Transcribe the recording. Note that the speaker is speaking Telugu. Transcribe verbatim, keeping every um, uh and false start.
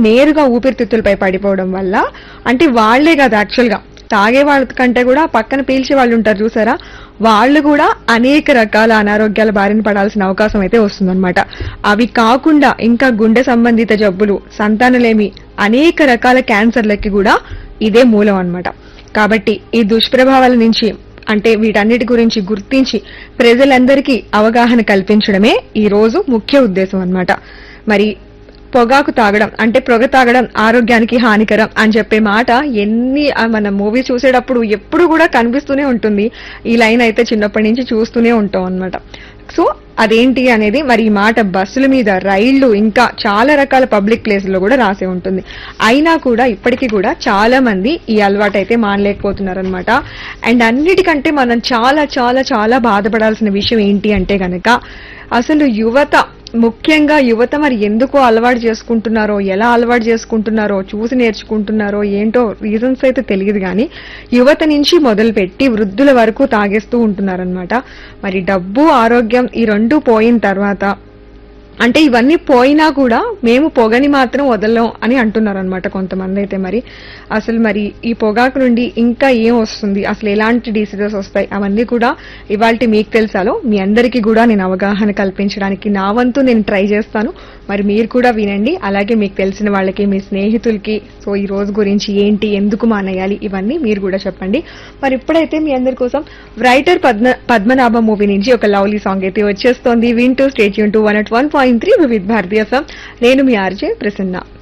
నేరుగా ఊపిరితిత్తులపై పడిపోవడం వల్ల, అంటే వాళ్లే కదా యాక్చువల్ గా తాగే వాళ్ళ కంటే కూడా పక్కన పీల్చే వాళ్ళు ఉంటారు చూసారా, వాళ్ళు కూడా అనేక రకాల అనారోగ్యాల బారిన పడాల్సిన అవకాశం అయితే వస్తుందన్నమాట. అవి కాకుండా ఇంకా గుండె సంబంధిత జబ్బులు, సంతానలేమి, అనేక రకాల క్యాన్సర్లకి కూడా ఇదే మూలం అన్నమాట. కాబట్టి ఈ దుష్ప్రభావాల నుంచి, అంటే వీటన్నిటి గురించి గుర్తించి ప్రజలందరికీ అవగాహన కల్పించడమే ఈ రోజు ముఖ్య ఉద్దేశం అన్నమాట. మరి పొగాకు తాగడం, అంటే పొగ తాగడం ఆరోగ్యానికి హానికరం అని చెప్పే మాట ఎన్ని మన మూవీ చూసేటప్పుడు ఎప్పుడు కూడా కనిపిస్తూనే ఉంటుంది. ఈ లైన్ అయితే చిన్నప్పటి నుంచి చూస్తూనే ఉంటాం అన్నమాట. సో అదేంటి అనేది, మరి ఈ మాట బస్సుల మీద, రైళ్లు, ఇంకా చాలా రకాల పబ్లిక్ ప్లేసుల్లో కూడా రాసే ఉంటుంది. అయినా కూడా ఇప్పటికీ కూడా చాలా మంది ఈ అలవాటు అయితే మానలేకపోతున్నారనమాట. అండ్ అన్నిటికంటే మనం చాలా చాలా చాలా బాధపడాల్సిన విషయం ఏంటి అంటే గనక, అసలు యువత, ముఖ్యంగా యువత మరి ఎందుకు అలవాటు చేసుకుంటున్నారో, ఎలా అలవాటు చేసుకుంటున్నారో, చూసి నేర్చుకుంటున్నారో ఏంటో రీజన్స్ అయితే తెలియదు కానీ యువత నుంచి మొదలుపెట్టి వృద్ధుల వరకు తాగేస్తూ ఉంటున్నారనమాట. మరి డబ్బు, ఆరోగ్యం ఈ రెండు పోయిన తర్వాత, అంటే ఇవన్నీ పోయినా కూడా మేము పొగని మాత్రం వదలం అని అంటున్నారు అనమాట కొంతమంది అయితే. మరి అసలు మరి ఈ పొగాకు నుండి ఇంకా ఏం వస్తుంది, అసలు ఎలాంటి డిసీజెస్ వస్తాయి, అవన్నీ కూడా ఇవాళ మీకు తెలుసాలో మీ అందరికీ కూడా నేను అవగాహన కల్పించడానికి నా వంతు నేను ట్రై చేస్తాను. మరి మీరు కూడా వినండి, అలాగే మీకు తెలిసిన వాళ్ళకి, మీ స్నేహితులకి సో ఈ రోజు గురించి ఏంటి, ఎందుకు మానేయాలి, ఇవన్నీ మీరు కూడా చెప్పండి. మరి ఇప్పుడైతే మీ అందరి కోసం రైటర్ పద్మ పద్మనాభ మూవీ నుంచి ఒక లవ్లీ సాంగ్ అయితే వచ్చేస్తోంది. వింటూ state Yoon to one at one point three వివిధ భారతీయ ఎఫ్ఎం. నేను మీ ఆర్జే ప్రసన్న.